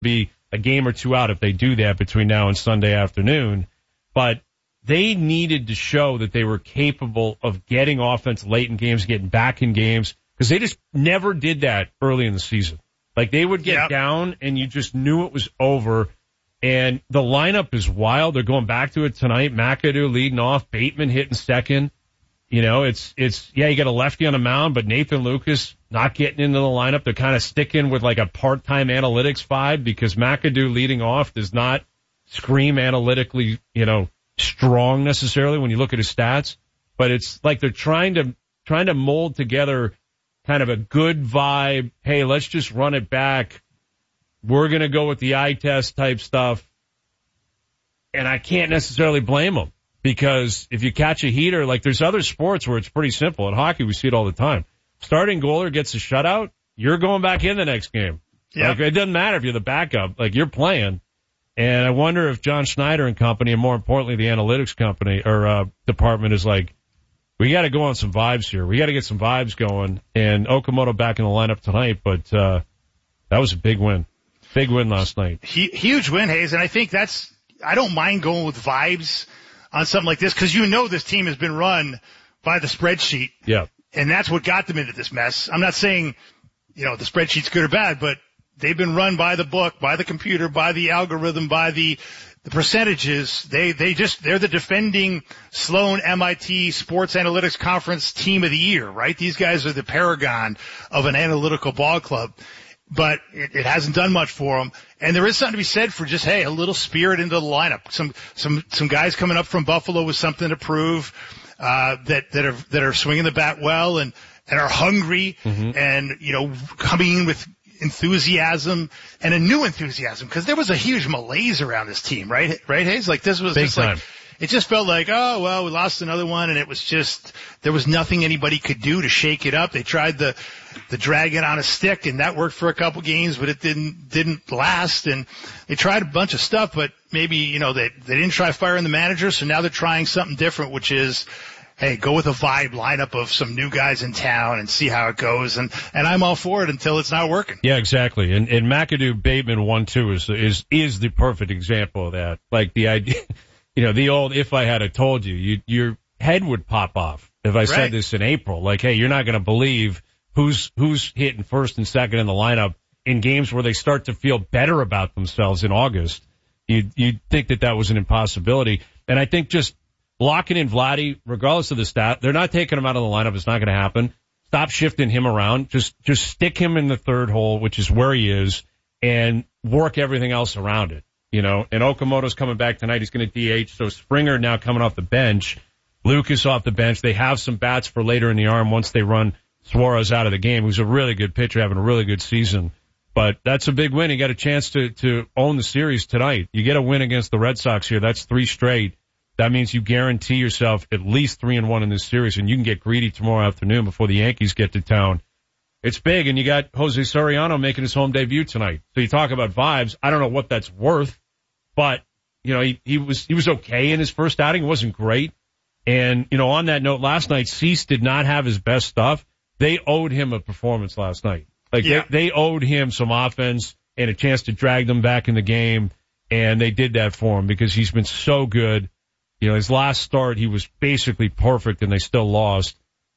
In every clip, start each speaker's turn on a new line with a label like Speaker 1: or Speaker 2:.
Speaker 1: be a game or two out if they do that between now and Sunday afternoon. But they needed to show that they were capable of getting offense late in games, getting back in games, because they just never did that early in the season. Like, they would get down, and you just knew it was over. And the lineup is wild. They're going back to it tonight. McAdoo leading off, Bateman hitting second. You know, it's you got a lefty on the mound, but Nathan Lucas not getting into the lineup. They're kind of sticking with like a part-time analytics vibe because McAdoo leading off does not scream analytically, strong necessarily when you look at his stats. But it's like they're trying to mold together kind of a good vibe. Hey, let's just run it back. We're going to go with the eye test type stuff. And I can't necessarily blame them. Because if you catch a heater, like there's other sports where it's pretty simple. In hockey, we see it all the time. Starting goaler gets a shutout, you're going back in the next game. Yeah. Like, it doesn't matter if you're the backup. Like, you're playing. And I wonder if John Schneider and company, and more importantly, the analytics company or department is like, we got to go on some vibes here. We got to get some vibes going. And Okamoto back in the lineup tonight, but that was a big win. Big win last night.
Speaker 2: Huge win, Hayes. And I think I don't mind going with vibes on something like this, because this team has been run by the spreadsheet.
Speaker 1: Yeah.
Speaker 2: And that's what got them into this mess. I'm not saying, the spreadsheet's good or bad, but they've been run by the book, by the computer, by the algorithm, by the percentages. They're the defending Sloan MIT Sports Analytics Conference Team of the Year, right? These guys are the paragon of an analytical ball club. But it hasn't done much for them. And there is something to be said for just, a little spirit into the lineup. Some guys coming up from Buffalo with something to prove, that are swinging the bat well and are hungry and, coming in with enthusiasm and a new enthusiasm, because there was a huge malaise around this team, right, Hayes? Like, this was
Speaker 1: big
Speaker 2: just
Speaker 1: time.
Speaker 2: Like, it just felt like, oh, well, we lost another one, and it was just, there was nothing anybody could do to shake it up. They tried the dragon on a stick, and that worked for a couple games, but it didn't last. And they tried a bunch of stuff, but maybe, they didn't try firing the manager, so now they're trying something different, which is, hey, go with a vibe lineup of some new guys in town and see how it goes. And I'm all for it until it's not working.
Speaker 1: Yeah, exactly. And McAdoo Bateman 1-2 is the perfect example of that. Like, the idea, the old, if I had told you, your head would pop off if I said this in April. Like, hey, you're not going to believe who's hitting first and second in the lineup in games where they start to feel better about themselves in August. You'd think that was an impossibility. And I think just locking in Vladdy, regardless of the stat, they're not taking him out of the lineup. It's not going to happen. Stop shifting him around. Just stick him in the third hole, which is where he is, and work everything else around it. And Okamoto's coming back tonight. He's going to DH. So Springer now coming off the bench. Lucas off the bench. They have some bats for later in the arm once they run Suarez out of the game, who's a really good pitcher, having a really good season. But that's a big win. You got a chance to own the series tonight. You get a win against the Red Sox here. That's 3 straight. That means you guarantee yourself at least 3-1 in this series, and you can get greedy tomorrow afternoon before the Yankees get to town. It's big, and you got Jose Soriano making his home debut tonight. So you talk about vibes. I don't know what that's worth, but he was okay in his first outing. It wasn't great. And on that note, last night Cease did not have his best stuff. They owed him a performance last night. They owed him some offense and a chance to drag them back in the game, and they did that for him because he's been so good. His last start, he was basically perfect, and they still lost.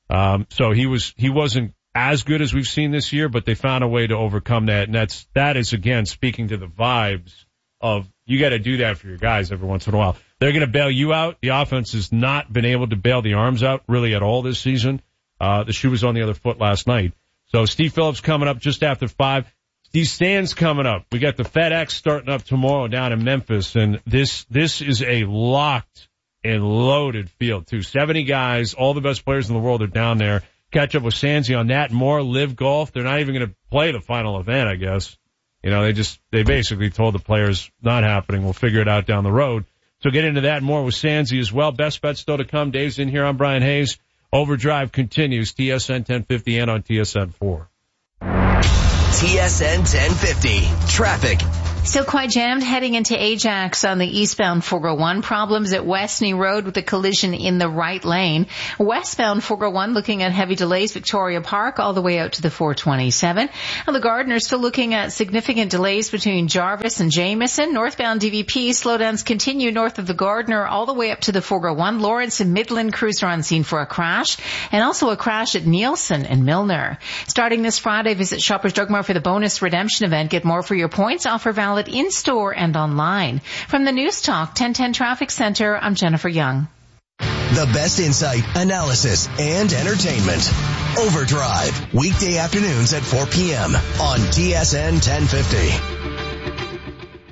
Speaker 1: So he wasn't as good as we've seen this year, but they found a way to overcome that. And that is, again, speaking to the vibes of you got to do that for your guys every once in a while. They're going to bail you out. The offense has not been able to bail the arms out really at all this season. The shoe was on the other foot last night. So Steve Phillips coming up just after 5. Steve Stan's coming up. We got the FedEx starting up tomorrow down in Memphis, and this is a locked and loaded field, too. 70 guys, all the best players in the world are down there. Catch up with Sansi on that and more. Live Golf. They're not even going to play the final event, I guess. They basically told the players not happening. We'll figure it out down the road. So get into that and more with Sansi as well. Best bets still to come. Dave's in here. I'm Brian Hayes. Overdrive continues. TSN 1050 and on TSN 4.
Speaker 3: TSN 1050. Traffic. Still quite jammed heading into Ajax on the eastbound 401. Problems at Westney Road with a collision in the right lane. Westbound 401 looking at heavy delays Victoria Park all the way out to the 427. And the Gardner still looking at significant delays between Jarvis and Jameson. Northbound DVP slowdowns continue north of the Gardner all the way up to the 401. Lawrence and Midland crews are on scene for a crash. And also a crash at Nielsen and Milner. Starting this Friday, visit Shoppers Drug Mart for the bonus redemption event. Get more for your points. Offer valid in-store and online. From the News Talk 1010 Traffic Center, I'm Jennifer Young.
Speaker 4: The best insight, analysis, and entertainment. Overdrive, weekday afternoons at 4 p.m. on TSN 1050.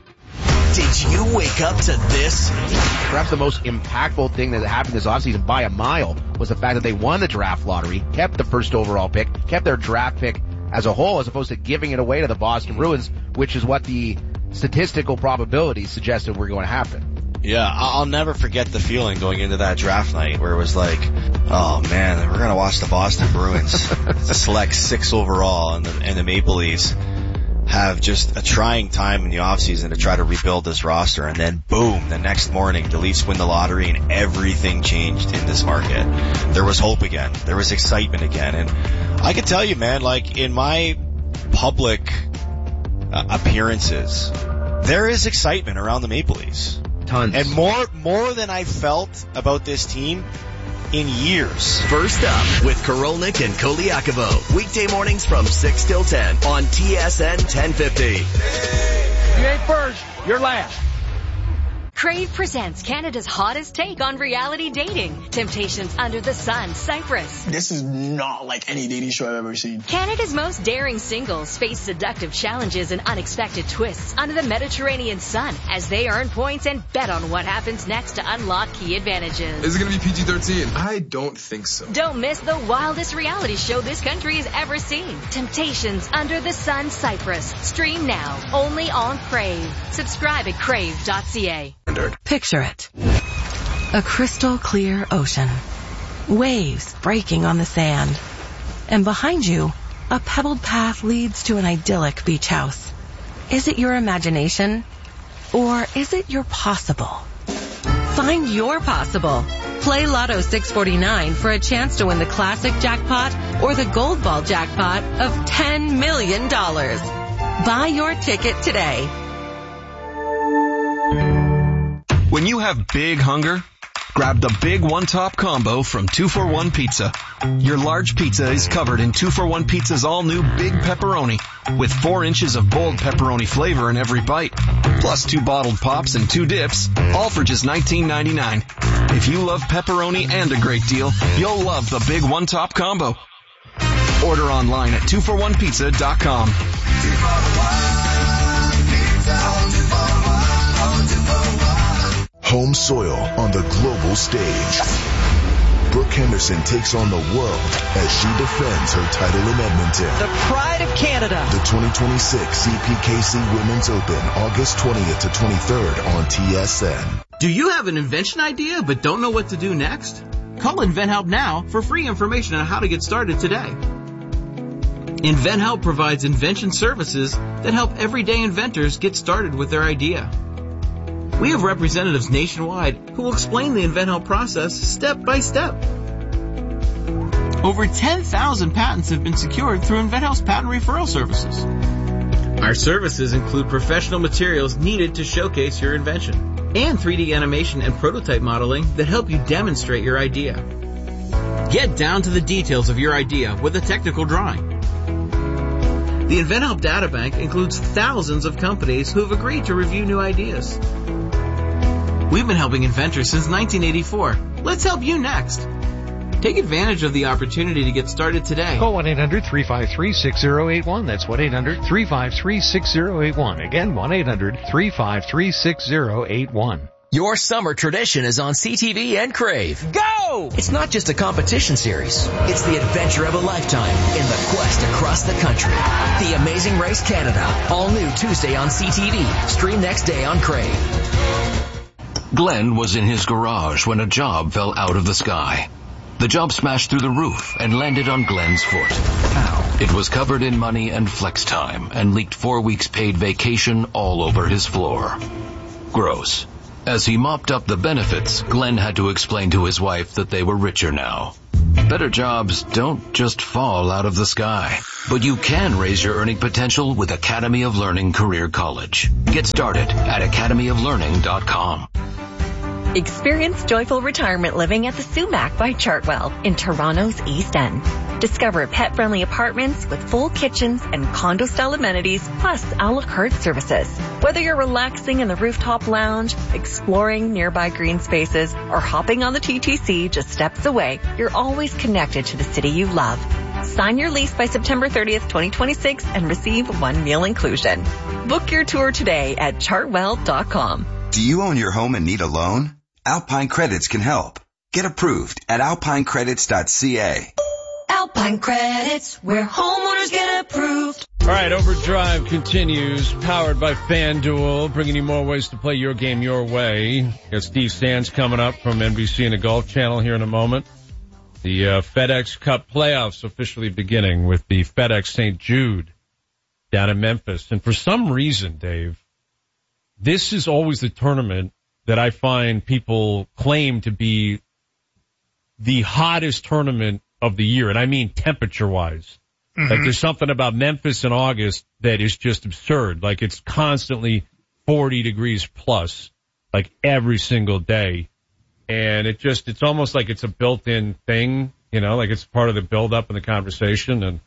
Speaker 4: Did you wake up to this?
Speaker 5: Perhaps the most impactful thing that happened this offseason by a mile was the fact that they won the draft lottery, kept the first overall pick, kept their draft pick as a whole, as opposed to giving it away to the Boston Bruins, which is what the statistical probabilities suggested were going to happen.
Speaker 6: Yeah, I'll never forget the feeling going into that draft night where it was like, oh man, we're going to watch the Boston Bruins select 6 overall and the Maple Leafs have just a trying time in the offseason to try to rebuild this roster. And then boom, the next morning, the Leafs win the lottery and everything changed in this market. There was hope again. There was excitement again. And I can tell you, man, like in my public appearances, there is excitement around the Maple Leafs.
Speaker 5: Tons.
Speaker 6: And more than I felt about this team in years.
Speaker 4: First up with Korolnik and Koliakovo. Weekday mornings from 6 till 10 on TSN 1050.
Speaker 7: You ain't first, you're last.
Speaker 8: Crave presents Canada's hottest take on reality dating. Temptations Under the Sun, Cyprus.
Speaker 9: This is not like any dating show I've ever seen.
Speaker 8: Canada's most daring singles face seductive challenges and unexpected twists under the Mediterranean sun as they earn points and bet on what happens next to unlock key advantages.
Speaker 10: Is it going to be PG-13? I don't think so.
Speaker 8: Don't miss the wildest reality show this country has ever seen. Temptations Under the Sun, Cyprus. Stream now, only on Crave. Subscribe at crave.ca.
Speaker 11: Picture it. A crystal clear ocean. Waves breaking on the sand. And behind you, a pebbled path leads to an idyllic beach house. Is it your imagination? Or is it your possible? Find your possible. Play Lotto 649 for a chance to win the classic jackpot or the gold ball jackpot of $10 million. Buy your ticket today.
Speaker 12: When you have big hunger, grab the Big One Top Combo from 2-for-1 Pizza. Your large pizza is covered in 2-for-1 Pizza's all-new Big Pepperoni, with 4 inches of bold pepperoni flavor in every bite, plus 2 bottled pops and 2 dips, all for just $19.99. If you love pepperoni and a great deal, you'll love the Big One Top Combo. Order online at 2for1pizza.com.
Speaker 4: 2-for-1 Home soil on the global stage. Brooke Henderson takes on the world as she defends her title in Edmonton.
Speaker 13: The pride of Canada.
Speaker 4: The 2026 CPKC Women's Open, August 20th to 23rd on TSN.
Speaker 13: Do you have an invention idea but don't know what to do next? Call InventHelp now for free information on how to get started today. InventHelp provides invention services that help everyday inventors get started with their idea. We have representatives nationwide who will explain the InventHelp process step by step. Over 10,000 patents have been secured through InventHelp's patent referral services. Our services include professional materials needed to showcase your invention and 3D animation and prototype modeling that help you demonstrate your idea. Get down to the details of your idea with a technical drawing. The InventHelp Databank includes thousands of companies who have agreed to review new ideas. We've been helping inventors since 1984. Let's help you next. Take advantage of the opportunity to get started today.
Speaker 14: Call 1-800-353-6081. That's 1-800-353-6081. Again, 1-800-353-6081.
Speaker 15: Your summer tradition is on CTV and Crave.
Speaker 13: Go!
Speaker 15: It's not just a competition series. It's the adventure of a lifetime in the quest across the country. The Amazing Race Canada. All new Tuesday on CTV. Stream next day on Crave.
Speaker 16: Glenn was in his garage when a job fell out of the sky.
Speaker 14: The job smashed through the roof and landed on Glenn's foot. How? It was covered in money and flex time and leaked 4 weeks paid vacation all over his floor. Gross. As he mopped up the benefits, Glenn had to explain to his wife that they were richer now. Better jobs don't just fall out of the sky, but you can raise your earning potential with Academy of Learning Career College. Get started at academyoflearning.com.
Speaker 16: Experience joyful retirement living at the Sumac by Chartwell in Toronto's East End. Discover pet-friendly apartments with full kitchens and condo-style amenities, plus a la carte services. Whether you're relaxing in the rooftop lounge, exploring nearby green spaces, or hopping on the TTC just steps away, you're always connected to the city you love. Sign your lease by September 30th, 2026 and receive 1 meal inclusion. Book your tour today at chartwell.com.
Speaker 17: Do you own your home and need a loan? Alpine Credits can help. Get approved at alpinecredits.ca.
Speaker 18: Alpine Credits, where homeowners get approved.
Speaker 1: All right, Overdrive continues, powered by FanDuel, bringing you more ways to play your game your way. Got Steve Sands coming up from NBC and the Golf Channel here in a moment. The FedEx Cup playoffs officially beginning with the FedEx St. Jude down in Memphis. And for some reason, Dave, this is always the tournament that I find people claim to be the hottest tournament of the year. And I mean temperature-wise. Mm-hmm. Like there's something about Memphis in August that is just absurd. Like it's constantly 40 degrees plus, like every single day. And it's almost like it's a built-in thing, you know, like it's part of the build-up in the conversation. And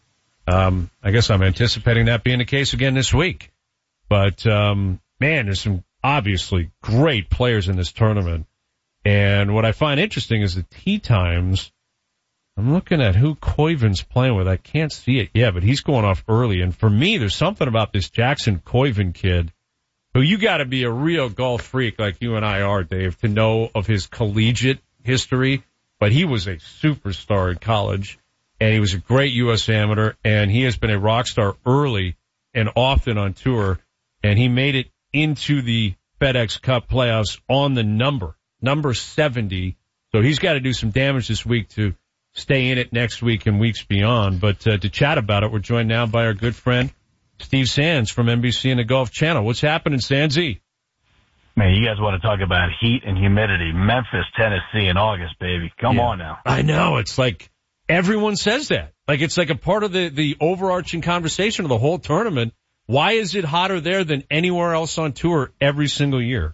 Speaker 1: I guess I'm anticipating that being the case again this week. But man, there's some obviously great players in this tournament. And what I find interesting is the tee times. I'm looking at who Koivin's playing with. I can't see it yet, but he's going off early. And for me, there's something about this Jackson Koivin kid who you got to be a real golf freak like you and I are, Dave, to know of his collegiate history. But he was a superstar in college, and he was a great U.S. amateur, and he has been a rock star early and often on tour. And he made it into the FedEx Cup playoffs on the number 70. So he's got to do some damage this week to stay in it next week and weeks beyond. But to chat about it, we're joined now by our good friend, Steve Sands from NBC and the Golf Channel. What's happening, Sandsy?
Speaker 19: Man, you guys want to talk about heat and humidity. Memphis, Tennessee in August, baby. Come on now.
Speaker 1: I know. It's like everyone says that. Like it's like a part of the overarching conversation of the whole tournament. Why is it hotter there than anywhere else on tour every single year?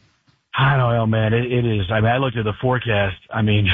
Speaker 19: I don't know, man. It is. I mean, I looked at the forecast. I mean,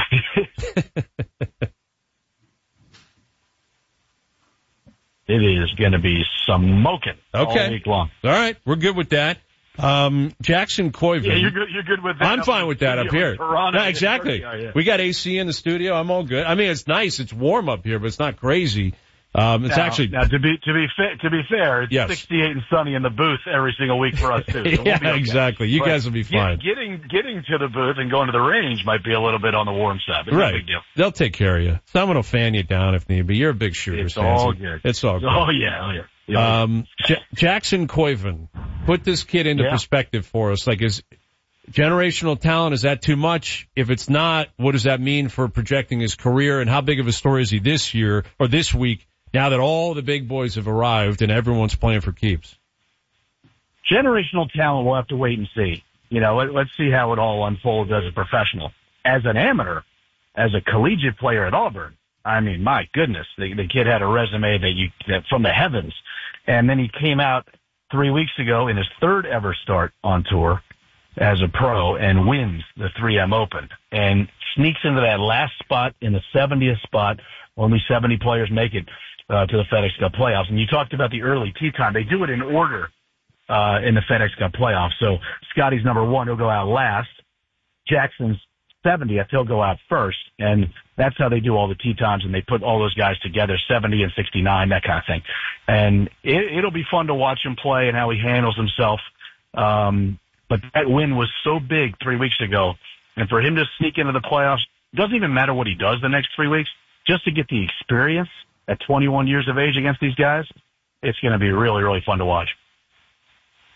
Speaker 19: it is going to be smoking all week long.
Speaker 1: All right. We're good with that. Jackson Koivin.
Speaker 19: Yeah, you're good with that.
Speaker 1: I'm fine with that up here.
Speaker 19: Toronto,
Speaker 1: no, exactly. We got AC in the studio. I'm all good. I mean, it's nice. It's warm up here, but it's not crazy. It's actually
Speaker 19: now to be fair, it's 68 and sunny in the booth every single week for us too. So
Speaker 1: yeah, we'll exactly. You guys will be fine.
Speaker 19: Getting to the booth and going to the range might be a little bit on the warm side. But
Speaker 1: right.
Speaker 19: No big deal.
Speaker 1: They'll take care of you. Someone will fan you down if need be. You're a big shooter.
Speaker 19: It's all good.
Speaker 1: It's all good.
Speaker 19: Oh yeah.
Speaker 1: Jackson Koivin, put this kid into perspective for us. Like, is generational talent, is that too much? If it's not, what does that mean for projecting his career? And how big of a story is he this year or this week? Now that all the big boys have arrived and everyone's playing for keeps.
Speaker 19: Generational talent, we'll have to wait and see. You know, let's see how it all unfolds as a professional. As an amateur, as a collegiate player at Auburn, I mean, my goodness, the kid had a resume that from the heavens. And then he came out 3 weeks ago in his third ever start on tour as a pro and wins the 3M Open and sneaks into that last spot in the 70th spot. Only 70 players make it to the FedEx Cup playoffs. And you talked about the early tee time. They do it in order in the FedEx Cup playoffs. So Scotty's number 1, he'll go out last. Jackson's 70th, he'll go out first. And that's how they do all the tee times, and they put all those guys together, 70 and 69, that kind of thing. And it'll be fun to watch him play and how he handles himself. But that win was so big 3 weeks ago. And for him to sneak into the playoffs, it doesn't even matter what he does the next 3 weeks, just to get the experience at 21 years of age against these guys, it's going to be really, really fun to watch.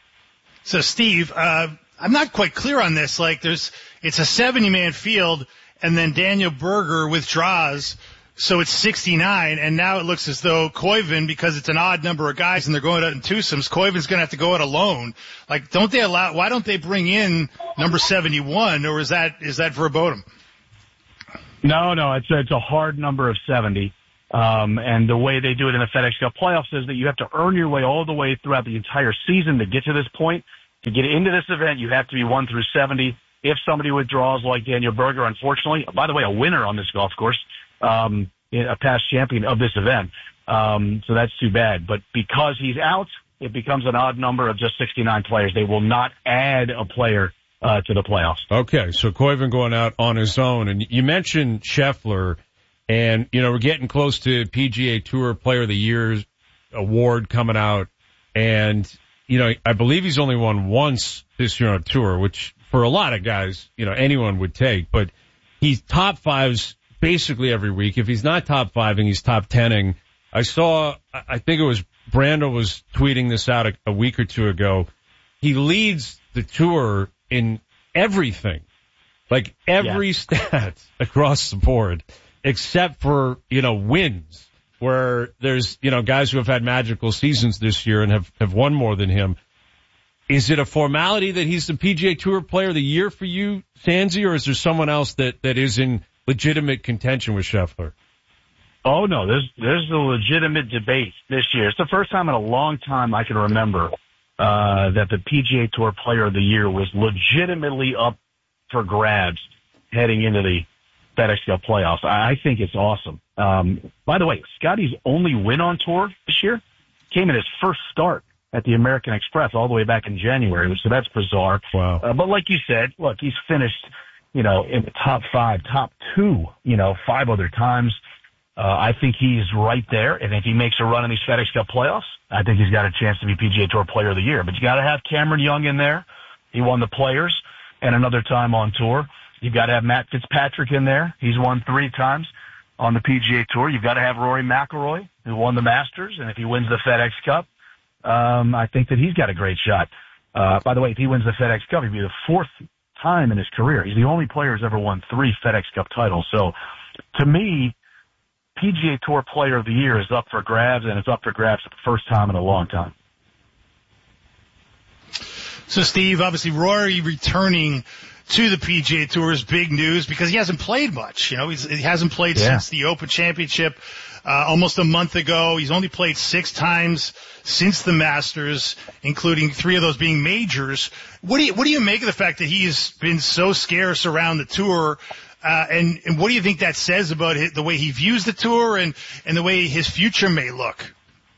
Speaker 2: So, Steve, I'm not quite clear on this. Like, it's a 70-man field, and then Daniel Berger withdraws. So it's 69, and now it looks as though Koivu, because it's an odd number of guys and they're going out in twosomes, Koivu's going to have to go out alone. Like, why don't they bring in number 71, or is that verboten?
Speaker 19: No, it's a hard number of 70. And the way they do it in the FedEx Cup playoffs is that you have to earn your way all the way throughout the entire season to get to this point. To get into this event, you have to be 1 through 70. If somebody withdraws like Daniel Berger, unfortunately, by the way, a winner on this golf course, a past champion of this event. So that's too bad. But because he's out, it becomes an odd number of just 69 players. They will not add a player to the playoffs.
Speaker 1: Okay, so Koivu going out on his own. And you mentioned Scheffler, and, we're getting close to PGA Tour Player of the Year award coming out. And, I believe he's only won once this year on tour, which for a lot of guys, anyone would take. But he's top fives basically every week. If he's not top fiving, he's top 10ing. I think it was Brando was tweeting this out a week or two ago. He leads the tour in everything, like every stat across the board, except for, wins, where there's, guys who have had magical seasons this year and have won more than him. Is it a formality that he's the PGA Tour Player of the Year for you, Sandsy, or is there someone else that is in legitimate contention with Scheffler?
Speaker 19: Oh, no, there's a legitimate debate this year. It's the first time in a long time I can remember that the PGA Tour Player of the Year was legitimately up for grabs heading into the FedEx Cup playoffs. I think it's awesome. By the way, Scotty's only win on tour this year came in his first start at the American Express all the way back in January, so that's bizarre.
Speaker 1: Wow.
Speaker 19: But like you said, look, he's finished, in the top 5, top 2, 5 other times. I think he's right there, and if he makes a run in these FedEx Cup playoffs, I think he's got a chance to be PGA Tour Player of the Year. But you got to have Cameron Young in there. He won the Players and another time on tour. You've got to have Matt Fitzpatrick in there. He's won 3 times on the PGA Tour. You've got to have Rory McIlroy, who won the Masters, and if he wins the FedEx Cup, I think that he's got a great shot. By the way, if he wins the FedEx Cup, he'd be the 4th time in his career. He's the only player who's ever won 3 FedEx Cup titles. So, to me, PGA Tour Player of the Year is up for grabs, and it's up for grabs for the first time in a long time.
Speaker 2: So, Steve, obviously Rory returning to the PGA Tour is big news because he hasn't played much. He hasn't played since the Open Championship almost a month ago. He's only played 6 times since the Masters, including 3 of those being majors. What do you make of the fact that he's been so scarce around the tour? And what do you think that says about the way he views the tour and the way his future may look?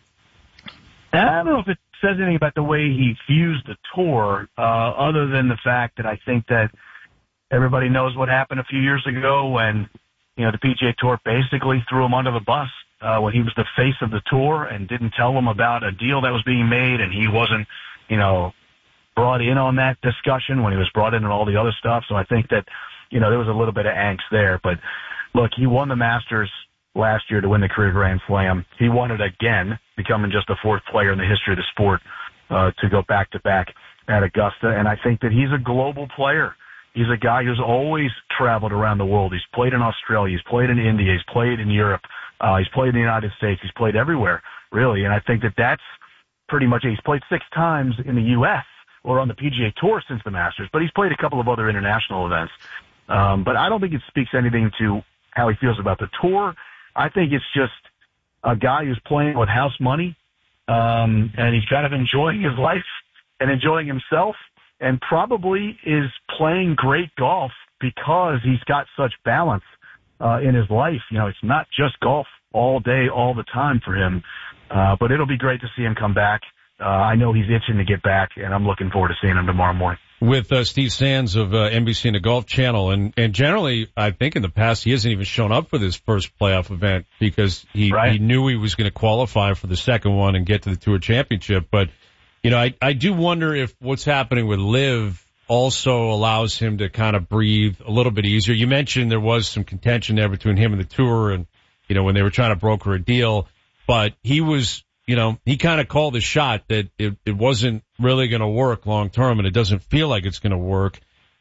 Speaker 19: I don't know if it says anything about the way he views the tour, other than the fact that I think that everybody knows what happened a few years ago when, the PGA Tour basically threw him under the bus, when he was the face of the tour and didn't tell them about a deal that was being made, and he wasn't, brought in on that discussion when he was brought in and all the other stuff. So I think that, there was a little bit of angst there. But look, he won the Masters last year to win the career Grand Slam. He won it again, becoming just the 4th player in the history of the sport to go back-to-back at Augusta. And I think that he's a global player. He's a guy who's always traveled around the world. He's played in Australia. He's played in India. He's played in Europe. He's played in the United States. He's played everywhere, really. And I think that that's pretty much it. He's played 6 times in the U.S. or on the PGA Tour since the Masters, but he's played a couple of other international events. But I don't think it speaks anything to how he feels about the tour. I think it's just a guy who's playing with house money, and he's kind of enjoying his life and enjoying himself, and probably is playing great golf because he's got such balance in his life. It's not just golf all day, all the time for him, but it'll be great to see him come back. I know he's itching to get back, and I'm looking forward to seeing him tomorrow morning.
Speaker 1: With Steve Sands of NBC and the Golf Channel, and generally, I think in the past he hasn't even shown up for this first playoff event because he knew he was going to qualify for the second one and get to the Tour Championship. But I do wonder if what's happening with Liv also allows him to kind of breathe a little bit easier. You mentioned there was some contention there between him and the Tour, and when they were trying to broker a deal, but he was. He kind of called the shot that it wasn't really going to work long term, and it doesn't feel like it's going to work.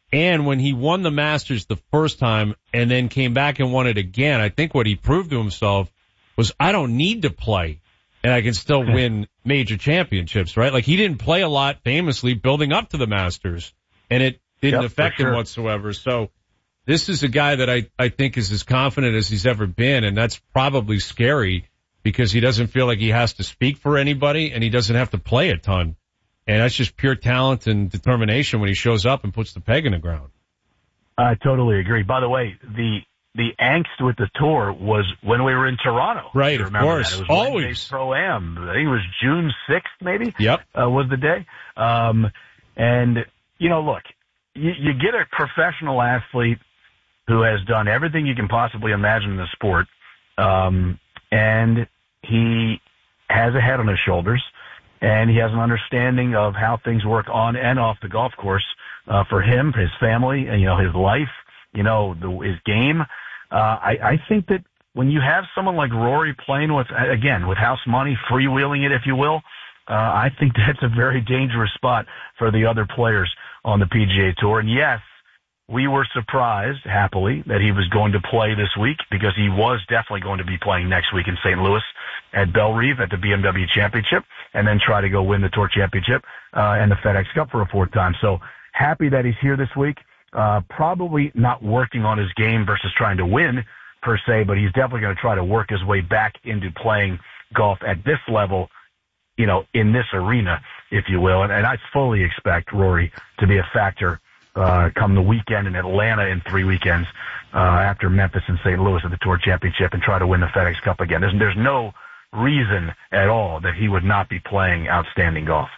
Speaker 1: And when he won the Masters the first time and then came back and won it again, I think what he proved to himself was I don't need to play and I can still win major championships, right? Like he didn't play a lot famously building up to the Masters and it didn't affect him whatsoever. So this is a guy that I think is as confident as he's ever been, and that's probably scary because he doesn't feel like he has to speak for anybody and he doesn't have to play a ton. And that's just pure talent and determination when he shows up and puts the peg in the ground.
Speaker 19: I totally agree. By the way, the angst with the tour was when we were in Toronto.
Speaker 1: Right, of course.
Speaker 19: That. It was
Speaker 1: always.
Speaker 19: Pro-Am. I think it was June 6th, maybe?
Speaker 1: Yep.
Speaker 19: Was the day. And, you know, look, you get a professional athlete who has done everything you can possibly imagine in the sport, and he has a head on his shoulders, and he has an understanding of how things work on and off the golf course for him, his family, and, you know, his life, you know, his game. I think that when you have someone like Rory playing with house money, freewheeling it, if you will, I think that's a very dangerous spot for the other players on the PGA Tour. And yes, we were surprised, happily, that he was going to play this week because he was definitely going to be playing next week in St. Louis at Bellerive at the BMW Championship and then try to go win the Tour Championship and the FedEx Cup for a fourth time. So happy that he's here this week. Probably not working on his game versus trying to win per se, but he's definitely going to try to work his way back into playing golf at this level, you know, in this arena, if you will. And I fully expect Rory to be a factor come the weekend in Atlanta in 3 weekends after Memphis and St. Louis at the Tour Championship and try to win the FedEx Cup again. There's no reason at all that he would not be playing outstanding golf.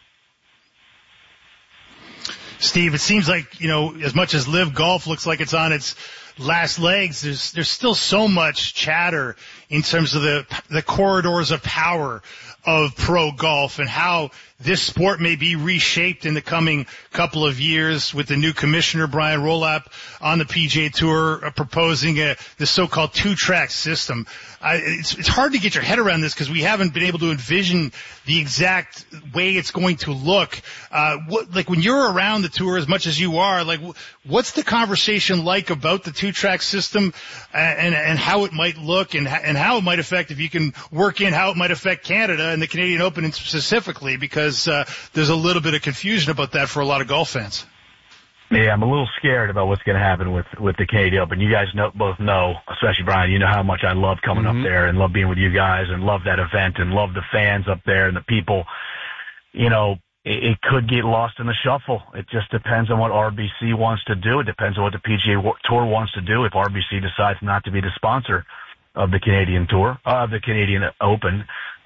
Speaker 2: Steve, it seems like, you know, as much as Live Golf looks like it's on its last legs, there's still so much chatter in terms of the corridors of power of pro golf and how this sport may be reshaped in the coming couple of years with the new commissioner, Brian Rolap, on the PGA Tour proposing the so-called two-track system. It's hard to get your head around this because we haven't been able to envision the exact way it's going to look. Like when you're around the tour as much as you are, like what's the conversation like about the two-track system and how it might look and how it might affect, if you can work in how it might affect Canada and the Canadian Open specifically, because there's a little bit of confusion about that for a lot of golf fans.
Speaker 19: Yeah, I'm a little scared about what's going to happen with the Canadian Open. You guys both know, especially Brian, you know how much I love coming up there and love being with you guys and love that event and love the fans up there and the people. You know, it could get lost in the shuffle. It just depends on what RBC wants to do. It depends on what the PGA Tour wants to do. If RBC decides not to be the sponsor of the Canadian Tour, the Canadian Open,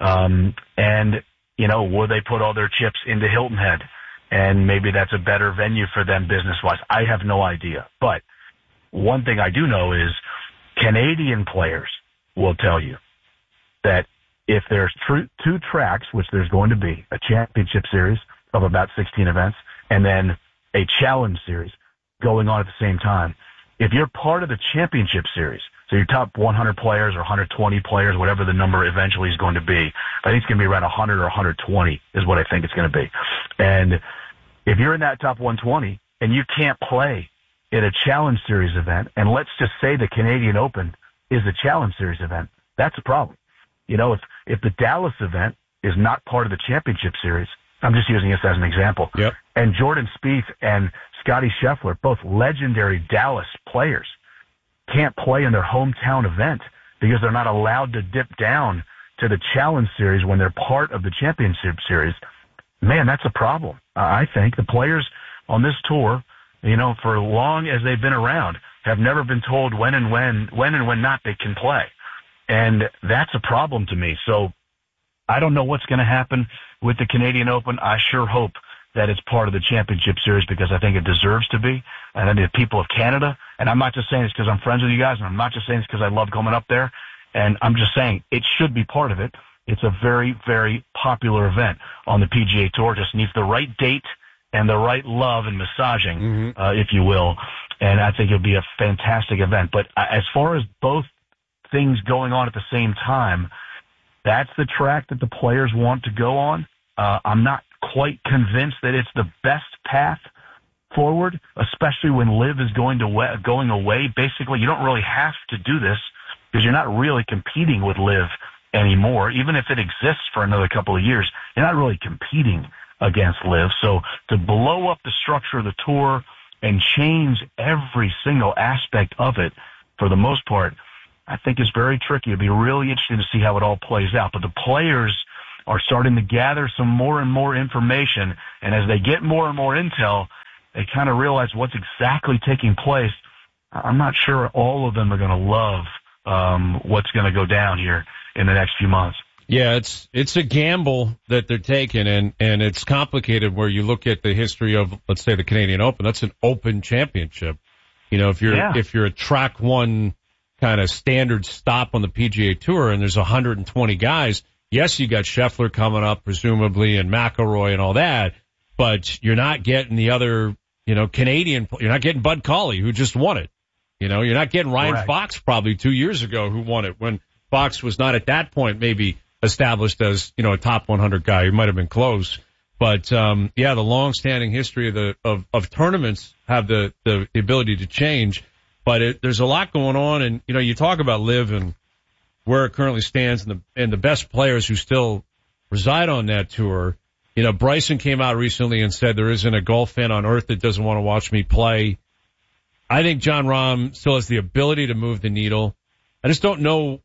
Speaker 19: and, you know, will they put all their chips into Hilton Head? And maybe that's a better venue for them business-wise. I have no idea. But one thing I do know is Canadian players will tell you that if there's two tracks, which there's going to be, a championship series of about 16 events, and then a challenge series going on at the same time, if you're part of the championship series, so your top 100 players or 120 players, whatever the number eventually is going to be, I think it's going to be around 100 or 120 is what I think it's going to be. And if you're in that top 120 and you can't play in a Challenge Series event, and let's just say the Canadian Open is a Challenge Series event, that's a problem. You know, if the Dallas event is not part of the Championship Series, I'm just using this as an example, and Jordan Spieth and Scottie Scheffler, both legendary Dallas players, can't play in their hometown event because they're not allowed to dip down to the Challenge Series when they're part of the Championship Series, man, that's a problem. I think the players on this tour, you know, for as long as they've been around, have never been told when and when not they can play. And that's a problem to me. So I don't know what's going to happen with the Canadian Open. I sure hope that it's part of the Championship Series because I think it deserves to be. And I mean, the people of Canada, and I'm not just saying this because I'm friends with you guys, and I'm not just saying this because I love coming up there, and I'm just saying it should be part of it. It's a very, very popular event on the PGA Tour. Just needs the right date and the right love and massaging, if you will. And I think it'll be a fantastic event. But as far as both things going on at the same time, that's the track that the players want to go on. I'm not quite convinced that it's the best path forward, especially when LIV is going away. Basically, you don't really have to do this because you're not really competing with LIV anymore. Even if it exists for another couple of years, you're not really competing against LIV. So to blow up the structure of the tour and change every single aspect of it, for the most part, I think is very tricky. It'd be really interesting to see how it all plays out. But the players are starting to gather some more and more information, and as they get more and more intel, they kind of realize what's exactly taking place. I'm not sure all of them are going to love what's going to go down here in the next few months.
Speaker 1: Yeah, it's a gamble that they're taking, and it's complicated where you look at the history of, let's say, the Canadian Open. That's an open championship. You know, if you're a track one kind of standard stop on the PGA Tour and there's 120 guys, yes, you got Scheffler coming up presumably and McIlroy and all that, but you're not getting the other, Canadian. You're not getting Bud Cauley, who just won it. You're not getting Ryan Fox probably 2 years ago, who won it when Fox was not at that point maybe established as, a top 100 guy. He might have been close. But, the long-standing history of tournaments have the ability to change. But there's a lot going on. And, you talk about LIV and where it currently stands and the best players who still reside on that tour. Bryson came out recently and said there isn't a golf fan on earth that doesn't want to watch me play. I think Jon Rahm still has the ability to move the needle. I just don't know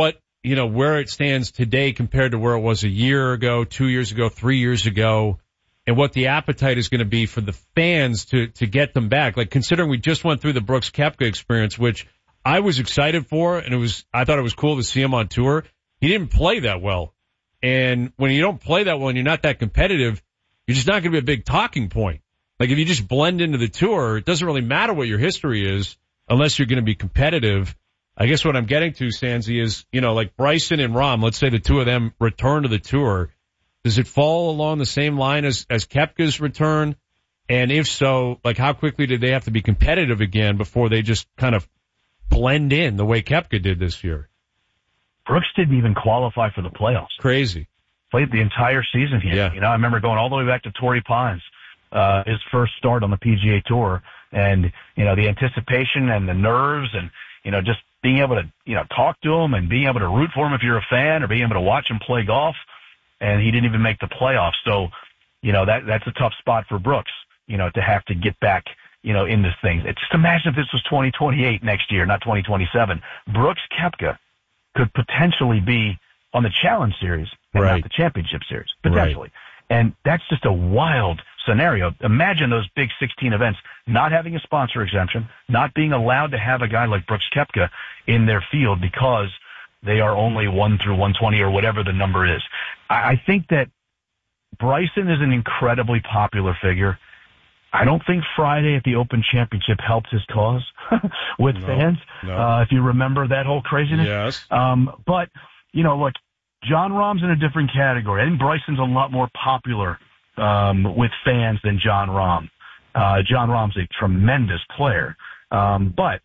Speaker 1: where it stands today compared to where it was a year ago, 2 years ago, 3 years ago, and what the appetite is going to be for the fans to get them back. Like, considering we just went through the Brooks Koepka experience, which I was excited for, and I thought it was cool to see him on tour. He didn't play that well. And when you don't play that well and you're not that competitive, you're just not going to be a big talking point. Like, if you just blend into the tour, it doesn't really matter what your history is unless you're going to be competitive. I guess what I'm getting to, Sanzi, is, like Bryson and Rahm, let's say the two of them return to the tour. Does it fall along the same line as Koepka's return? And if so, like, how quickly did they have to be competitive again before they just kind of blend in the way Koepka did this year?
Speaker 19: Brooks didn't even qualify for the playoffs.
Speaker 1: Crazy.
Speaker 19: Played the entire season here.
Speaker 1: Yeah.
Speaker 19: I remember going all the way back to Torrey Pines, his first start on the PGA Tour. And, the anticipation and the nerves and, just being able to, talk to him and being able to root for him if you're a fan or being able to watch him play golf. And he didn't even make the playoffs. So, that's a tough spot for Brooks, to have to get back, in this thing. Just imagine if this was 2028 next year, not 2027. Brooks Koepka could potentially be on the Challenge Series and not the Championship Series, potentially. Right. And that's just a wild scenario. Imagine those big 16 events not having a sponsor exemption, not being allowed to have a guy like Brooks Koepka in their field because they are only 1 through 120 or whatever the number is. I think that Bryson is an incredibly popular figure. I don't think Friday at the Open Championship helped his cause with fans. No. If you remember that whole craziness.
Speaker 1: Yes.
Speaker 19: But, look, Jon Rahm's in a different category. I think Bryson's a lot more popular with fans than Jon Rahm. Jon Rahm's a tremendous player. But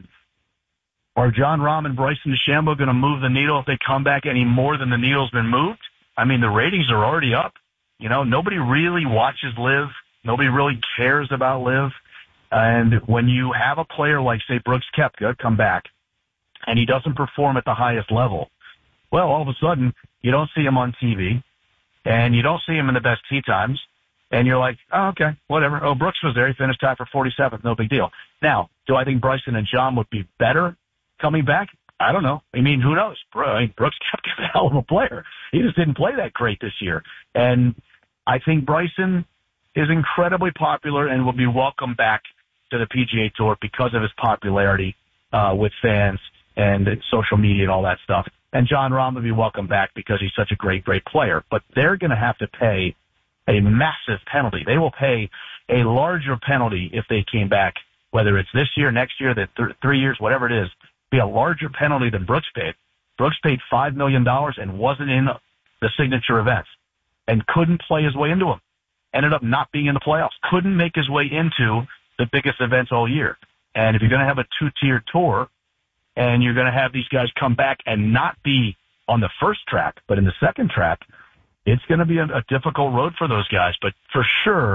Speaker 19: are Jon Rahm and Bryson DeChambeau going to move the needle if they come back any more than the needle's been moved? I mean, the ratings are already up. Nobody really watches LIV. Nobody really cares about LIV. And when you have a player like, say, Brooks Koepka come back and he doesn't perform at the highest level, well, all of a sudden you don't see him on TV and you don't see him in the best tee times. And you're like, oh, okay, whatever. Oh, Brooks was there. He finished tied for 47th. No big deal. Now, do I think Bryson and Jon would be better coming back? I don't know. I mean, who knows? Brooks Koepka's a hell of a player. He just didn't play that great this year. And I think Bryson is incredibly popular and will be welcomed back to the PGA Tour because of his popularity with fans and social media and all that stuff. And Jon Rahm will be welcomed back because he's such a great, great player. But they're going to have to pay a massive penalty. They will pay a larger penalty if they came back, whether it's this year, next year, 3 years, whatever it is, be a larger penalty than Brooks paid. Brooks paid $5 million and wasn't in the signature events and couldn't play his way into them. Ended up not being in the playoffs. Couldn't make his way into the biggest events all year. And if you're going to have a two-tier tour and you're going to have these guys come back and not be on the first track, but in the second track, it's going to be a difficult road for those guys. But for sure,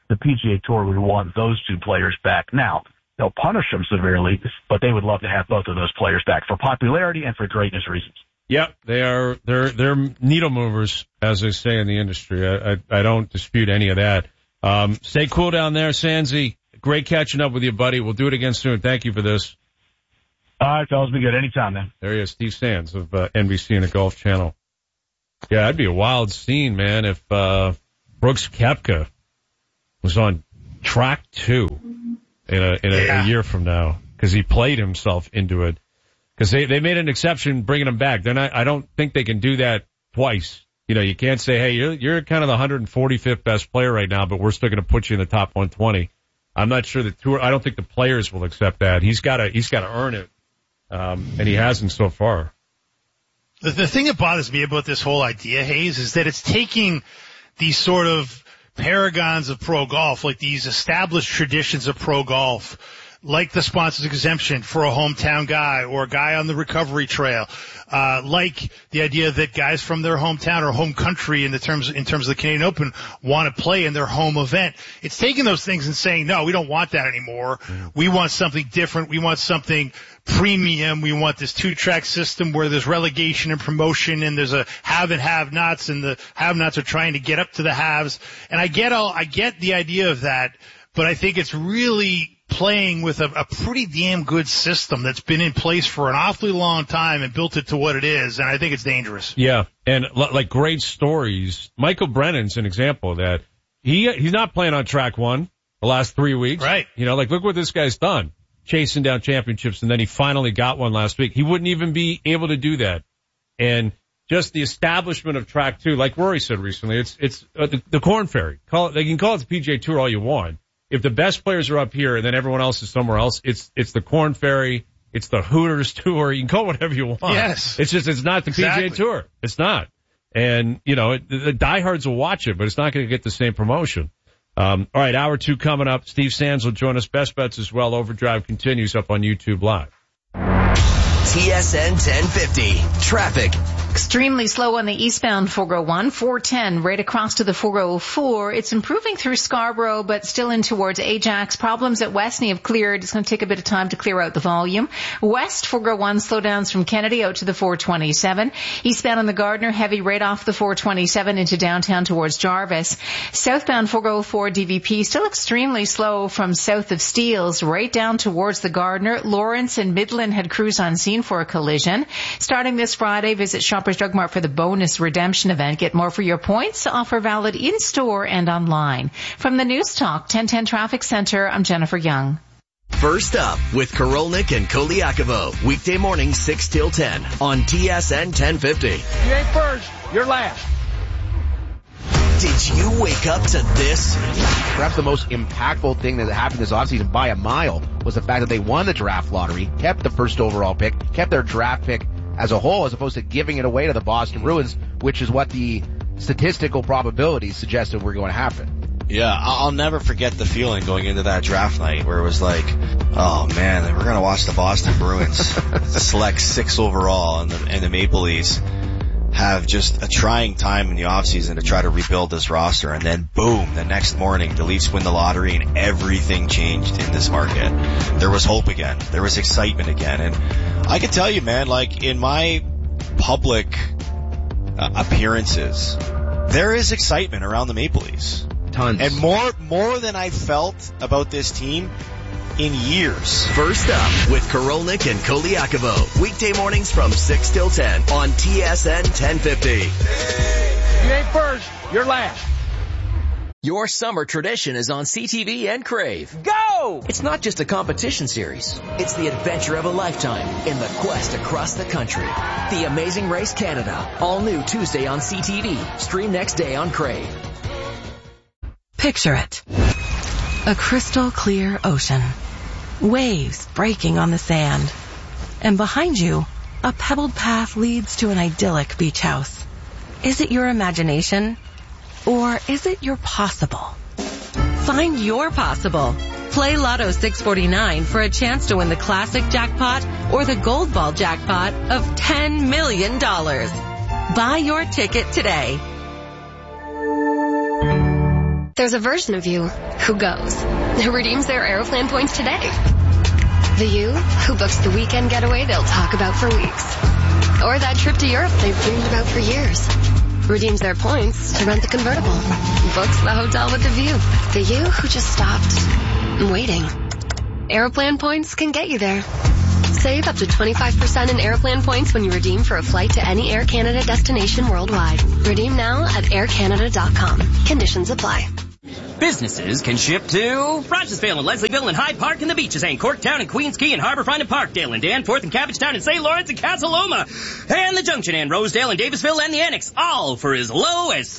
Speaker 19: the PGA Tour would want those two players back. Now, they'll punish them severely, but they would love to have both of those players back for popularity and for greatness reasons.
Speaker 1: Yep, they're needle movers, as they say in the industry. I don't dispute any of that. Stay cool down there, Sandsy. Great catching up with you, buddy. We'll do it again soon. Thank you for this.
Speaker 19: All right, fellas, be good anytime, man.
Speaker 1: There he is, Steve Sands of NBC and the Golf Channel. Yeah, that'd be a wild scene, man, if Brooks Koepka was on track 2 in a year from now, because he played himself into it. Because they made an exception bringing him back. I don't think they can do that twice. You know, you can't say, hey, you're kind of the 145th best player right now, but we're still going to put you in the top 120. I'm not sure I don't think the players will accept that. He's got to earn it. And he hasn't so far.
Speaker 2: The thing that bothers me about this whole idea, Hayes, is that it's taking these sort of paragons of pro golf, like these established traditions of pro golf, like the sponsors exemption for a hometown guy or a guy on the recovery trail, like the idea that guys from their hometown or home country in terms of the Canadian Open want to play in their home event. It's taking those things and saying, no, we don't want that anymore. We want something different. We want something premium. We want this 2-track system where there's relegation and promotion, and there's a have and have-nots, and the have-nots are trying to get up to the haves. And I get the idea of that, but I think it's really playing with a pretty damn good system that's been in place for an awfully long time and built it to what it is, and I think it's dangerous.
Speaker 1: Yeah, and like great stories. Michael Brennan's an example of that. He's not playing on track 1 the last 3 weeks.
Speaker 2: Right.
Speaker 1: You know, like look what this guy's done. Chasing down championships, and then he finally got one last week. He wouldn't even be able to do that. And just the establishment of track 2, like Rory said recently, it's the Corn Ferry. They can call it the PGA Tour all you want. If the best players are up here and then everyone else is somewhere else, it's the Corn Ferry, it's the Hooters Tour. You can call it whatever you want.
Speaker 2: Yes.
Speaker 1: It's not the PGA Tour. It's not. And, you know, the diehards will watch it, but it's not going to get the same promotion. All right, hour 2 coming up. Steve Sands will join us. Best Bets as well. Overdrive continues up on YouTube Live.
Speaker 4: TSN 1050. Traffic.
Speaker 3: Extremely slow on the eastbound 401, 410 right across to the 404. It's improving through Scarborough, but still in towards Ajax. Problems at Westney have cleared. It's going to take a bit of time to clear out the volume. West 401 slowdowns from Kennedy out to the 427. Eastbound on the Gardner, heavy right off the 427 into downtown towards Jarvis. Southbound 404 DVP still extremely slow from south of Steeles right down towards the Gardner. Lawrence and Midland had crews on scene for a collision. Starting this Friday, visit Shoppers Drug Mart for the bonus redemption event. Get more for your points. Offer valid in-store and online. From the News Talk 1010 Traffic Center, I'm Jennifer Young.
Speaker 4: First up with Korolnik and Koliakovo. Weekday morning 6 till 10 on TSN 1050.
Speaker 7: You ain't first, you're last.
Speaker 4: Did you wake up to this?
Speaker 5: Perhaps the most impactful thing that happened this offseason by a mile was the fact that they won the draft lottery, kept the first overall pick, kept their draft pick as a whole, as opposed to giving it away to the Boston Bruins, which is what the statistical probabilities suggested were going to happen.
Speaker 6: Yeah, I'll never forget the feeling going into that draft night where it was like, oh man, we're going to watch the Boston Bruins select 6 overall and the Maple Leafs have just a trying time in the offseason to try to rebuild this roster. And then boom, the next morning, the Leafs win the lottery and everything changed in this market. There was hope again. There was excitement again. And I can tell you, man, like in my public appearances, there is excitement around the Maple Leafs.
Speaker 5: Tons.
Speaker 6: And more than I felt about this team in years.
Speaker 4: First up with Korolnik and Koliakovo. Weekday mornings from 6 till 10 on TSN 1050.
Speaker 7: You ain't first, you're last.
Speaker 15: Your summer tradition is on CTV and Crave.
Speaker 7: Go!
Speaker 15: It's not just a competition series. It's the adventure of a lifetime in the quest across the country. The Amazing Race Canada. All new Tuesday on CTV. Stream next day on Crave.
Speaker 11: Picture it. A crystal clear ocean. Waves breaking on the sand. And behind you, a pebbled path leads to an idyllic beach house. Is it your imagination? Or is it your possible? Find your possible. Play Lotto 649 for a chance to win the classic jackpot or the gold ball jackpot of $10 million. Buy your ticket today.
Speaker 20: There's a version of you who goes, who redeems their Aeroplan points today. The you who books the weekend getaway they'll talk about for weeks. Or that trip to Europe they've dreamed about for years. Redeems their points to rent the convertible. Books the hotel with the view. The you who just stopped waiting. Aeroplan points can get you there. Save up to 25% in Aeroplan points when you redeem for a flight to any Air Canada destination worldwide. Redeem now at aircanada.com. Conditions apply.
Speaker 21: Businesses can ship to Rochesville and Leslieville and Hyde Park and the beaches and Corktown and Queens Quay and Harborfront and Parkdale and Danforth and Cabbagetown and St. Lawrence and Casaloma and the Junction and Rosedale and Davisville and the Annex, all for as low as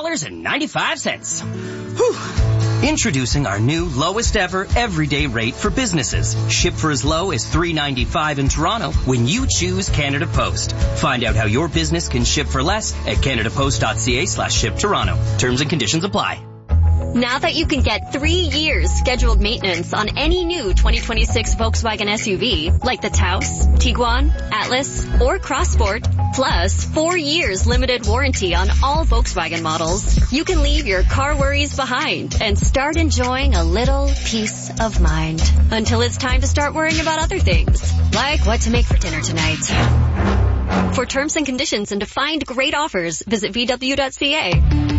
Speaker 21: $3.95. Whew. Introducing our new lowest ever everyday rate for businesses. Ship for as low as $3.95 in Toronto when you choose Canada Post. Find out how your business can ship for less at canadapost.ca/shiptoronto. Terms and conditions apply.
Speaker 8: Now that you can get 3 years scheduled maintenance on any new 2026 Volkswagen SUV, like the Taos, Tiguan, Atlas, or Crossport, plus 4 years limited warranty on all Volkswagen models, you can leave your car worries behind and start enjoying a little peace of mind. Until it's time to start worrying about other things, like what to make for dinner tonight. For terms and conditions and to find great offers, visit VW.ca.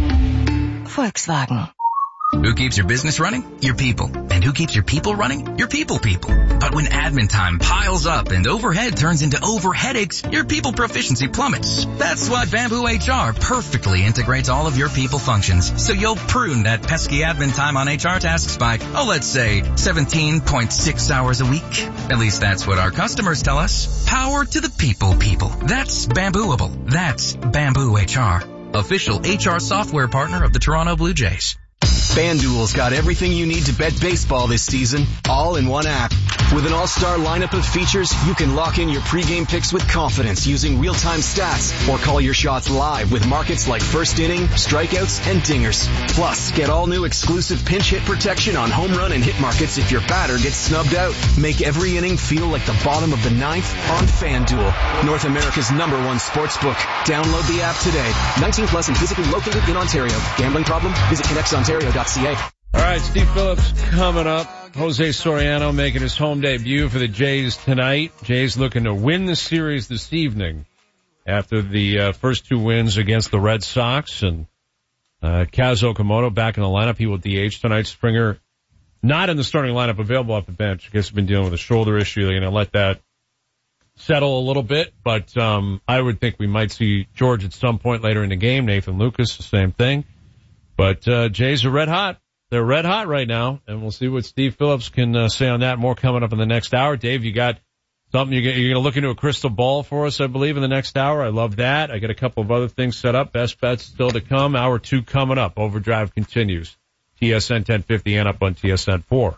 Speaker 15: Volkswagen.
Speaker 22: Who keeps your business running? Your people. And who keeps your people running? Your people. But when admin time piles up and overhead turns into overheadaches, your people proficiency plummets. That's why Bamboo HR perfectly integrates all of your people functions. So you'll prune that pesky admin time on HR tasks by, let's say 17.6 hours a week. At least that's what our customers tell us. Power to the people. That's Bambooable. That's Bamboo HR. Official HR software partner of the Toronto Blue Jays.
Speaker 23: FanDuel's got everything you need to bet baseball this season, all in one app. With an all-star lineup of features, you can lock in your pregame picks with confidence using real-time stats or call your shots live with markets like first inning, strikeouts, and dingers. Plus, get all new exclusive pinch hit protection on home run and hit markets if your batter gets snubbed out. Make every inning feel like the bottom of the ninth on FanDuel, North America's #1 sportsbook. Download the app today. 19 plus and physically located in Ontario. Gambling problem? Visit connectsontario.ca.
Speaker 1: All right, Steve Phillips coming up. Jose Soriano making his home debut for the Jays tonight. Jays looking to win the series this evening after the first two wins against the Red Sox. And Kaz Okamoto back in the lineup. He will DH tonight. Springer not in the starting lineup, available off the bench. I guess he's been dealing with a shoulder issue. They're going to let that settle a little bit. But I would think we might see George at some point later in the game. Nathan Lucas, the same thing. But Jays are red hot. They're red hot right now, and we'll see what Steve Phillips can say on that. More coming up in the next hour. Dave, you got something you're going to look into a crystal ball for us, I believe, in the next hour. I love that. I got a couple of other things set up. Best bets still to come. Hour 2 coming up. Overdrive continues. TSN 1050 and up on TSN 4.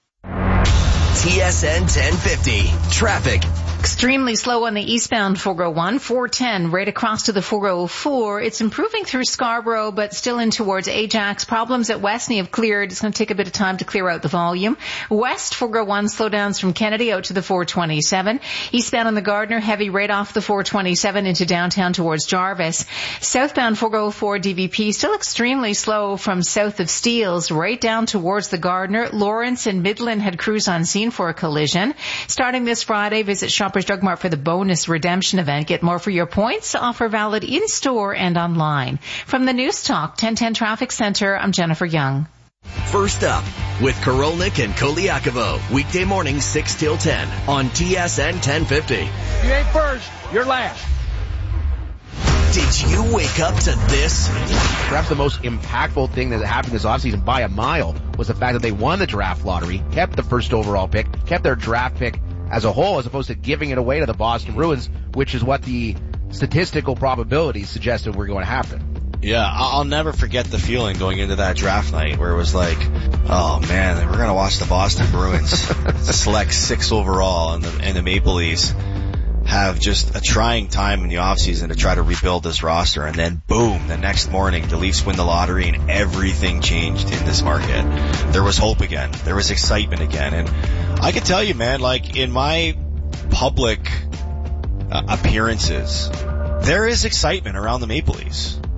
Speaker 4: TSN 1050. Traffic.
Speaker 3: Extremely slow on the eastbound 401, 410 right across to the 404. It's improving through Scarborough, but still in towards Ajax. Problems at Westney have cleared. It's going to take a bit of time to clear out the volume. West 401 slowdowns from Kennedy out to the 427. Eastbound on the Gardner, heavy right off the 427 into downtown towards Jarvis. Southbound 404 DVP still extremely slow from south of Steeles right down towards the Gardner. Lawrence and Midland had crews on scene for a collision. Starting this Friday, visit Shoppers Drug Mart for the bonus redemption event. Get more for your points. Offer valid in-store and online. From the News Talk 1010 Traffic Center, I'm Jennifer Young.
Speaker 4: First up with Korolnik and Koliakovo. Weekday mornings 6 till 10 on TSN 1050.
Speaker 7: You ain't first, you're last.
Speaker 4: Did you wake up to this?
Speaker 5: Perhaps the most impactful thing that happened this offseason by a mile was the fact that they won the draft lottery, kept the first overall pick, kept their draft pick as a whole, as opposed to giving it away to the Boston Bruins, which is what the statistical probabilities suggested were going to happen.
Speaker 6: Yeah, I'll never forget the feeling going into that draft night where it was like, oh man, we're going to watch the Boston Bruins select 6 overall and the Maple Leafs have just a trying time in the offseason to try to rebuild this roster. And then boom, the next morning, the Leafs win the lottery and everything changed in this market. There was hope again. There was excitement again. And I can tell you, man, like in my public appearances, there is excitement around the Maple Leafs.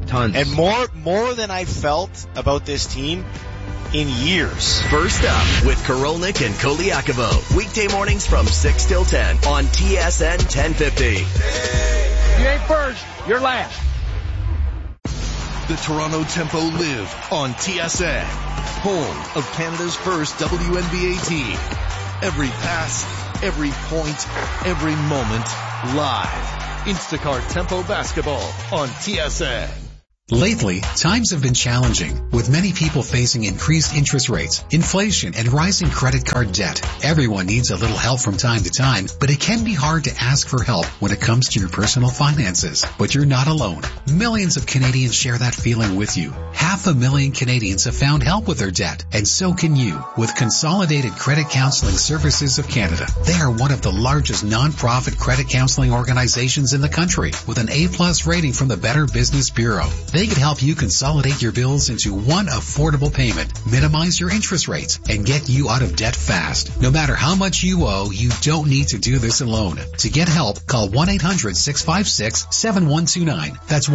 Speaker 5: Tons.
Speaker 6: And more than I felt about this team in years.
Speaker 4: First up with Korolnik and Koliakovo. Weekday mornings from 6 till 10 on TSN 1050.
Speaker 7: You ain't first, you're last.
Speaker 9: The Toronto Tempo live on TSN, home of Canada's first WNBA team. Every pass, every point, every moment, live. Instacart Tempo Basketball on TSN.
Speaker 10: Lately, times have been challenging, with many people facing increased interest rates, inflation, and rising credit card debt. Everyone needs a little help from time to time, but it can be hard to ask for help when it comes to your personal finances. But you're not alone. Millions of Canadians share that feeling with you. 500,000 Canadians have found help with their debt, and so can you with Consolidated Credit Counseling Services of Canada. They are one of the largest non-profit credit counseling organizations in the country, with an A+ rating from the Better Business Bureau. They can help you consolidate your bills into one affordable payment, minimize your interest rates, and get you out of debt fast. No matter how much you owe, you don't need to do this alone. To get help, call 1-800-656-7129. That's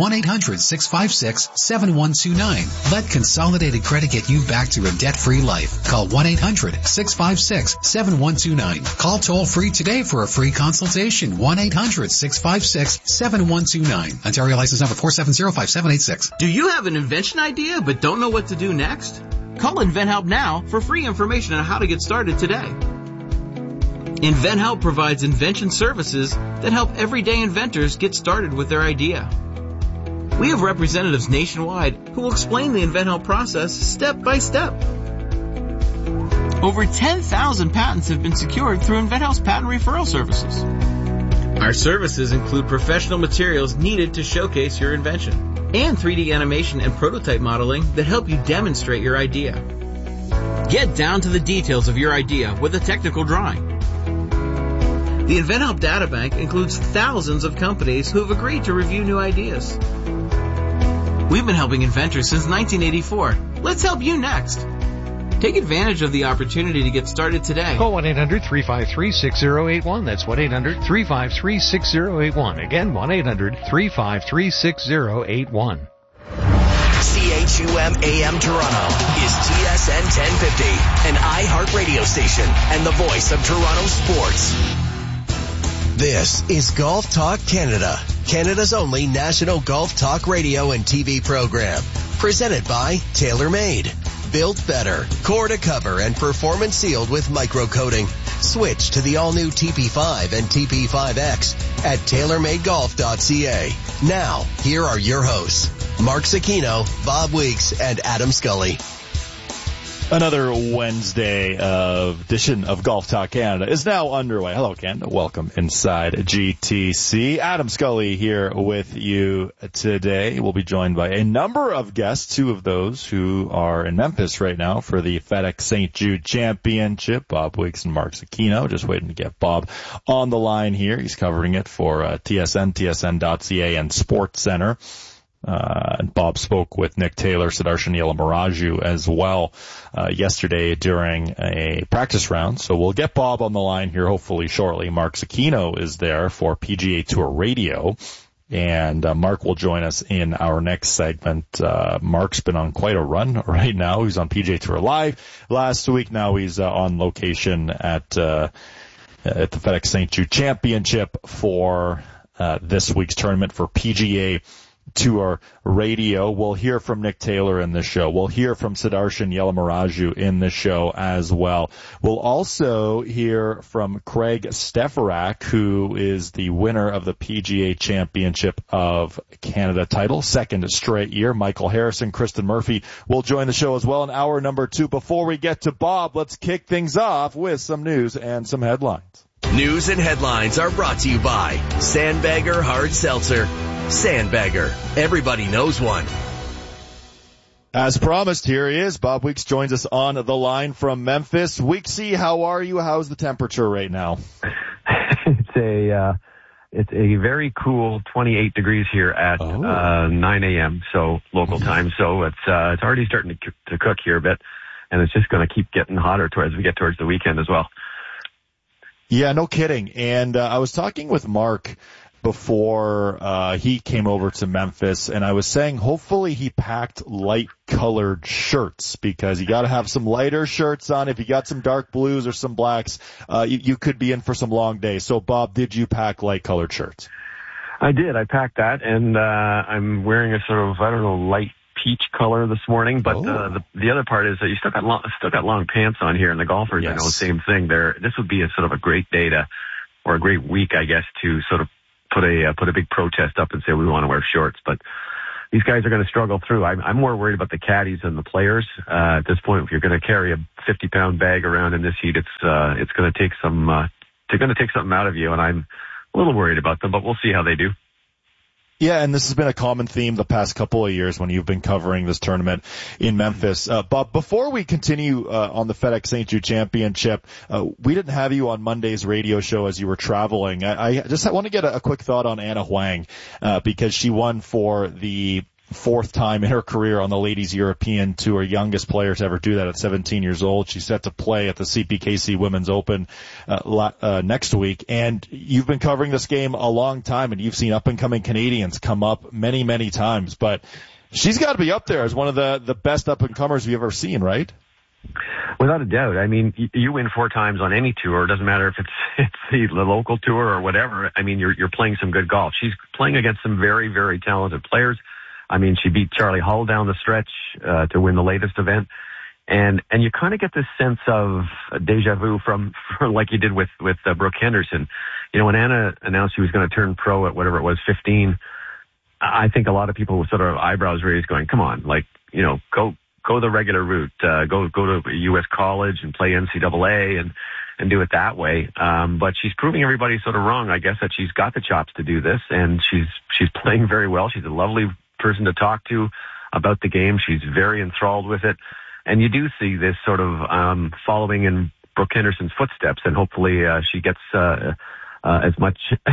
Speaker 10: 1-800-656-7129. Let Consolidated Credit get you back to a debt-free life. Call 1-800-656-7129. Call toll-free today for a free consultation. 1-800-656-7129. Ontario license number 4705786.
Speaker 13: Do you have an invention idea but don't know what to do next? Call InventHelp now for free information on how to get started today. InventHelp provides invention services that help everyday inventors get started with their idea. We have representatives nationwide who will explain the InventHelp process step by step. Over 10,000 patents have been secured through InventHelp's patent referral services. Our services include professional materials needed to showcase your invention, and 3D animation and prototype modeling that help you demonstrate your idea. Get down to the details of your idea with a technical drawing. The InventHelp Databank includes thousands of companies who have agreed to review new ideas. We've been helping inventors since 1984. Let's help you next. Take advantage of the opportunity to get started today.
Speaker 12: Call 1-800-353-6081. That's 1-800-353-6081. Again, 1-800-353-6081.
Speaker 4: CHUM AM Toronto is TSN 1050, an iHeart radio station and the voice of Toronto sports. This is Golf Talk Canada, Canada's only national golf talk radio and TV program. Presented by TaylorMade. Built better, core to cover, and performance sealed with micro-coating. Switch to the all-new TP5 and TP5X at TaylorMadeGolf.ca. Now, here are your hosts, Mark Cicchino, Bob Weeks, and Adam Scully.
Speaker 24: Another Wednesday edition of Golf Talk Canada is now underway. Hello, Canada. Welcome inside GTC. Adam Scully here with you today. We'll be joined by a number of guests, two of those who are in Memphis right now for the FedEx St. Jude Championship. Bob Weeks and Mark Cicchino. Just waiting to get Bob on the line here. He's covering it for TSN, TSN.ca, and Sports Center. And Bob spoke with Nick Taylor, Sudarshan Yelamaraju as well yesterday during a practice round. So we'll get Bob on the line here hopefully shortly. Mark Cicchino is there for PGA Tour Radio, and Mark will join us in our next segment. Mark's been on quite a run right now. He's on PGA Tour Live last week. Now he's on location at the FedEx St. Jude Championship for this week's tournament for PGA Tour Radio. We'll hear from Nick Taylor in this show. We'll hear from Sudarshan Yelamaraju in this show as well. We'll also hear from Craig Stefarak, who is the winner of the PGA Championship of Canada title, second straight year. Michael Harrison, Kristen Murphy will join the show as well in hour number 2. Before we get to Bob, let's kick things off with some news and some headlines.
Speaker 4: News and headlines are brought to you by Sandbagger Hard Seltzer. Sandbagger. Everybody knows one.
Speaker 24: As promised, here he is. Bob Weeks joins us on the line from Memphis. Weeksy, how are you? How's the temperature right now?
Speaker 25: It's a very cool 28 degrees here at 9 a.m. so local time. So it's already starting to cook here a bit, and it's just going to keep getting hotter as we get towards the weekend as well.
Speaker 24: Yeah, no kidding. And I was talking with Mark before he came over to Memphis, and I was saying hopefully he packed light-colored shirts, because you got to have some lighter shirts on. If you got some dark blues or some blacks, you could be in for some long days. So, Bob, did you pack light-colored shirts?
Speaker 25: I did. I packed that, and I'm wearing a sort of, I don't know, light peach color this morning. But the other part is that you still got long pants on here, and the golfers,
Speaker 24: yes.
Speaker 25: I know, same thing. This would be a sort of a great day or a great week, I guess, to sort of put a big protest up and say we want to wear shorts. But these guys are going to struggle through. I'm more worried about the caddies than the players. At this point, if you're going to carry a 50-pound bag around in this heat, it's going to take something out of you, and I'm a little worried about them, but we'll see how they do.
Speaker 24: Yeah, and this has been a common theme the past couple of years when you've been covering this tournament in Memphis. Bob, before we continue on the FedEx St. Jude Championship, we didn't have you on Monday's radio show as you were traveling. I just want to get a quick thought on Anna Huang, because she won for the fourth time in her career on the Ladies European Tour, youngest player to ever do that at 17 years old. She's set to play at the CPKC Women's Open next week. And you've been covering this game a long time, and you've seen up-and-coming Canadians come up many, many times. But she's got to be up there as one of the best up-and-comers we've ever seen, right?
Speaker 25: Without a doubt. I mean, you win 4 times on any tour. It doesn't matter if it's the local tour or whatever. I mean, you're playing some good golf. She's playing against some very, very talented players. I mean, she beat Charlie Hull down the stretch to win the latest event. And you kind of get this sense of deja vu from like you did with Brooke Henderson. You know, when Anna announced she was going to turn pro at whatever it was, 15, I think a lot of people with sort of eyebrows raised going, come on, like, you know, go the regular route, go to U.S. college and play NCAA and do it that way. But she's proving everybody sort of wrong, I guess, that she's got the chops to do this, and she's playing very well. She's a lovely person to talk to about the game. She's very enthralled with it. And you do see this sort of following in Brooke Henderson's footsteps, and hopefully she gets as much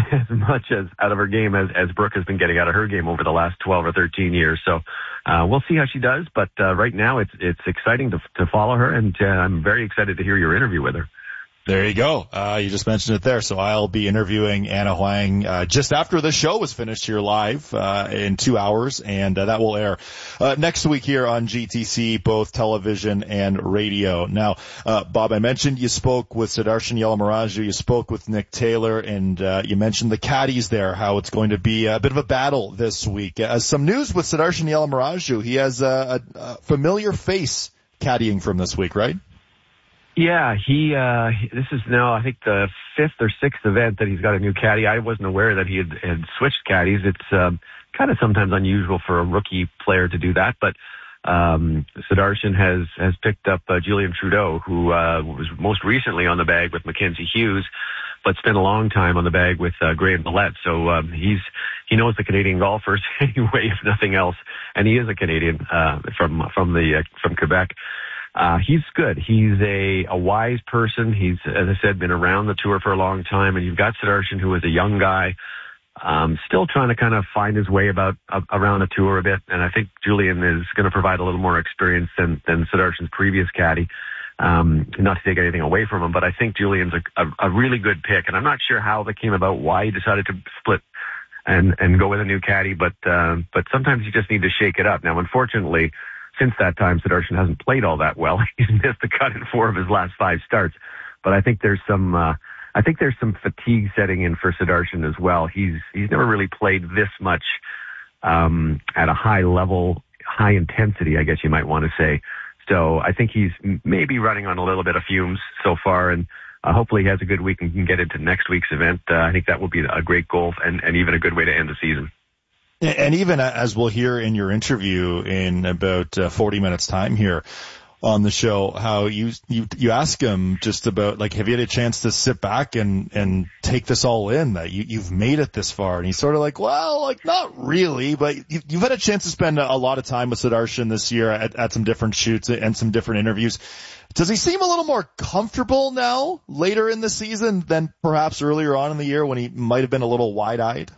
Speaker 25: as out of her game as Brooke has been getting out of her game over the last 12 or 13 years. So we'll see how she does, but right now it's exciting to follow her, and I'm very excited to hear your interview with her.
Speaker 24: There you go. You just mentioned it there. So I'll be interviewing Anna Huang just after the show is finished here live in 2 hours, and that will air next week here on GTC, both television and radio. Now, Bob, I mentioned you spoke with Sudarshan Yalamaraju, you spoke with Nick Taylor, and you mentioned the caddies there, how it's going to be a bit of a battle this week. Some news with Sudarshan Yalamaraju. He has a familiar face caddying from this week, right?
Speaker 25: Yeah, this is now, I think, the 5th or 6th event that he's got a new caddy. I wasn't aware that he had switched caddies. It's kind of sometimes unusual for a rookie player to do that, but Sudarshan has picked up Julian Trudeau, who was most recently on the bag with Mackenzie Hughes, but spent a long time on the bag with Graham Millett. So he knows the Canadian golfers anyway, if nothing else, and he is a Canadian from Quebec. He's good. He's a wise person. He's, as I said, been around the tour for a long time. And you've got Sudarshan, who is a young guy, still trying to kind of find his way around the tour a bit. And I think Julian is going to provide a little more experience than Sudarshan's previous caddy. Not to take anything away from him, but I think Julian's a really good pick. And I'm not sure how that came about, why he decided to split and go with a new caddy. But sometimes you just need to shake it up. Now, unfortunately, since that time, Sudarshan hasn't played all that well. He's missed the cut in 4 of his last 5 starts. But I think there's some fatigue setting in for Sudarshan as well. He's never really played this much at a high level, high intensity, I guess you might want to say. So I think he's maybe running on a little bit of fumes so far, and hopefully he has a good week and can get into next week's event. I think that will be a great goal and even a good way to end the season.
Speaker 24: And even as we'll hear in your interview in about 40 minutes time here on the show, how you ask him just about, like, have you had a chance to sit back and take this all in, that you've made it this far? And he's sort of like, well, like, not really, but you've had a chance to spend a lot of time with Sudarshan this year at some different shoots and some different interviews. Does he seem a little more comfortable now later in the season than perhaps earlier on in the year when he might have been a little wide-eyed?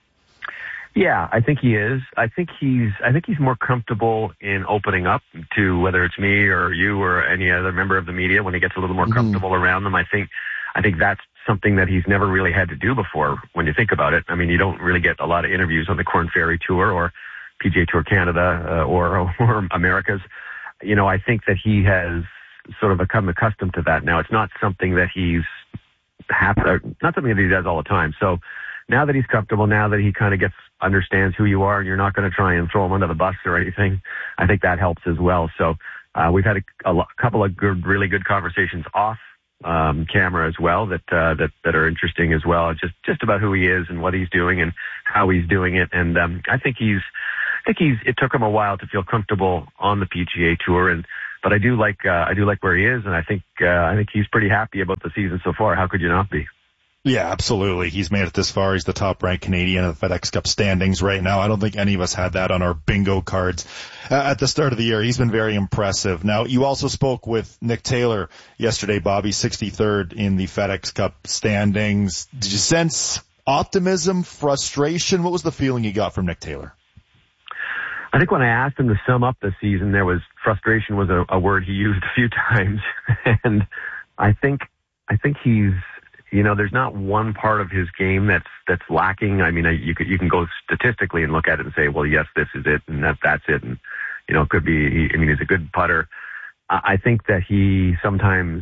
Speaker 25: Yeah, I think he is. I think he's more comfortable in opening up to, whether it's me or you or any other member of the media, when he gets a little more comfortable around them. I think that's something that he's never really had to do before when you think about it. I mean, you don't really get a lot of interviews on the Korn Ferry Tour or PGA Tour Canada or Americas. You know, I think that he has sort of become accustomed to that now. It's not something that not something that he does all the time. So now that he's comfortable, now that he kind of understands who you are, and you're not going to try and throw him under the bus or anything, I think that helps as well. So we've had a couple of really good conversations off camera as well that are interesting as well, just about who he is and what he's doing and how he's doing it. And I think it took him a while to feel comfortable on the PGA Tour, but I do like where he is, and I think he's pretty happy about the season so far. How could you not be?
Speaker 24: Yeah, absolutely. He's made it this far. He's the top-ranked Canadian in the FedEx Cup standings right now. I don't think any of us had that on our bingo cards at the start of the year. He's been very impressive. Now, you also spoke with Nick Taylor yesterday, Bobby, 63rd in the FedEx Cup standings. Did you sense optimism, frustration? What was the feeling you got from Nick Taylor?
Speaker 25: I think when I asked him to sum up the season, frustration was a word he used a few times. And I think he's, you know, there's not one part of his game that's lacking. I mean, you can go statistically and look at it and say, well, yes, this is it, and that's it. And, you know, it could be, he's a good putter. I think that he sometimes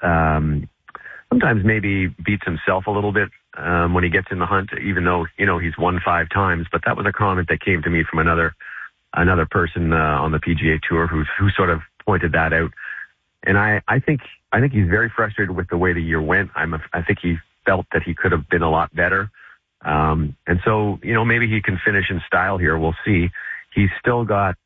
Speaker 25: maybe beats himself a little bit, when he gets in the hunt, even though, you know, he's won 5 times. But that was a comment that came to me from another person, on the PGA Tour who sort of pointed that out. And I think he's very frustrated with the way the year went. I think he felt that he could have been a lot better. And so, you know, maybe he can finish in style here. We'll see. He's still got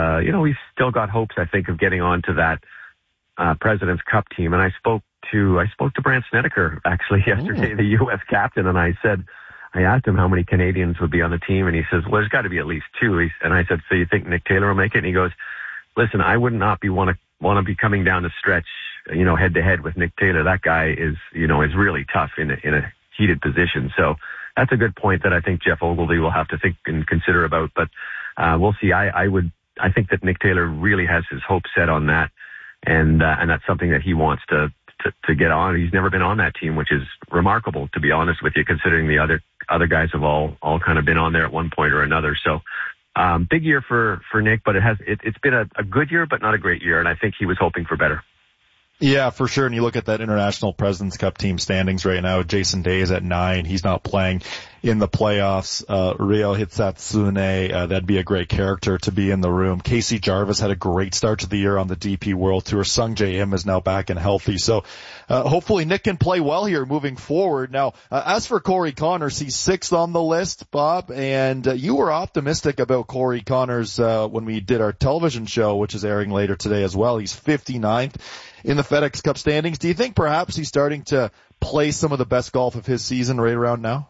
Speaker 25: hopes, I think, of getting on to that, President's Cup team. And I spoke to Brandt Snedeker actually yesterday, the U.S. captain. And I asked him how many Canadians would be on the team. And he says, well, there's got to be at least 2. And I said, so you think Nick Taylor will make it? And he goes, listen, I would not want to be coming down the stretch, you know, head to head with Nick Taylor. That guy is really tough in a heated position. So that's a good point that I think Jeff Ogilvy will have to think and consider about. But we'll see. I think that Nick Taylor really has his hopes set on that, and that's something that he wants to get on. He's never been on that team, which is remarkable, to be honest with you, considering the other guys have all kind of been on there at one point or another. So big year for Nick, but it's been a good year, but not a great year. And I think he was hoping for better.
Speaker 24: Yeah, for sure. And you look at that International President's Cup team standings right now. Jason Day is at 9. He's not playing in the playoffs. Ryo Hitsatsune, that'd be a great character to be in the room. Casey Jarvis had a great start to the year on the DP World Tour. Sung Jae Im is now back and healthy. So, hopefully Nick can play well here moving forward. Now, as for Corey Conners, he's 6th on the list, Bob, and you were optimistic about Corey Conners, when we did our television show, which is airing later today as well. He's 59th in the FedEx Cup standings. Do you think perhaps he's starting to play some of the best golf of his season right around now?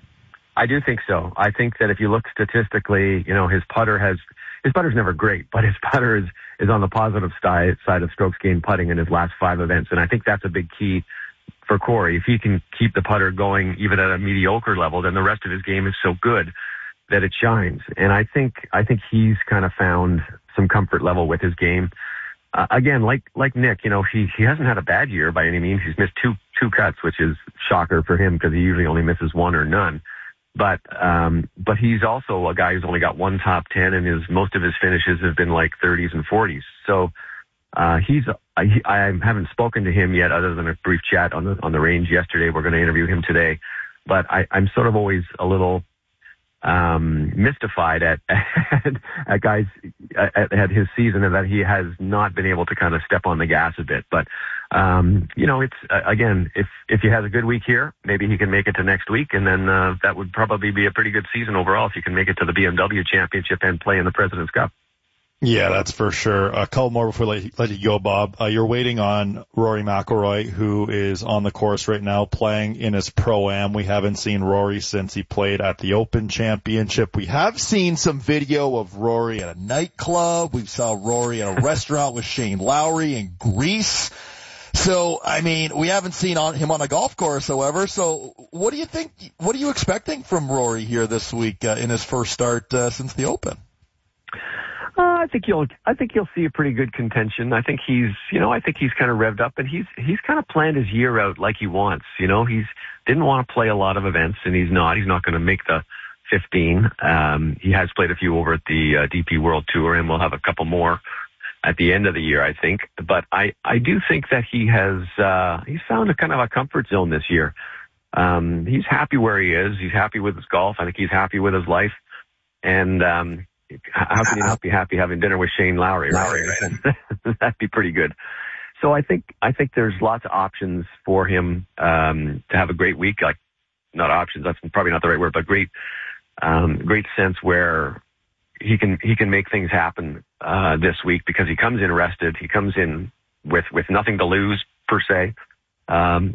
Speaker 25: I do think so. I think that if you look statistically, you know, his putter's never great, but his putter is on the positive side of strokes gained putting in his last 5 events. And I think that's a big key for Corey. If he can keep the putter going even at a mediocre level, then the rest of his game is so good that it shines. And I think he's kind of found some comfort level with his game. Again, like Nick, you know, he hasn't had a bad year by any means. He's missed two cuts, which is shocker for him because he usually only misses 1 or none. But he's also a guy who's only got 1 top 10, and most of his finishes have been like 30s and 40s. So I haven't spoken to him yet, other than a brief chat on the range yesterday. We're going to interview him today, but I'm sort of always a little mystified at guys at his season, and that he has not been able to kind of step on the gas a bit. But you know, it's again, if he has a good week here, maybe he can make it to next week, and then that would probably be a pretty good season overall if you can make it to the BMW Championship and play in the President's Cup.
Speaker 24: Yeah, that's for sure. A couple more before I let you go, Bob. You're waiting on Rory McIlroy, who is on the course right now playing in his Pro-Am. We haven't seen Rory since he played at the Open Championship. We have seen some video of Rory at a nightclub. We saw Rory at a restaurant with Shane Lowry in Greece. So, I mean, we haven't seen him on a golf course, however. So, what do you think? What are you expecting from Rory here this week in his first start since the Open?
Speaker 25: I think you'll see a pretty good contention. I think he's kind of revved up, and he's kind of planned his year out like he wants. He's didn't want to play a lot of events, and he's not going to make the 15. He has played a few over at the DP World Tour, and we'll have a couple more at the end of the year, I think. But I do think that he's found a kind of a comfort zone this year. He's happy where he is. He's happy with his golf. I think he's happy with his life. And how can you not be happy having dinner with Shane Lowry? Right? That'd be pretty good. So I think there's lots of options for him to have a great week. Like, not options, that's probably not the right word, but great sense where he can make things happen this week, because he comes in rested. He comes in with nothing to lose per se.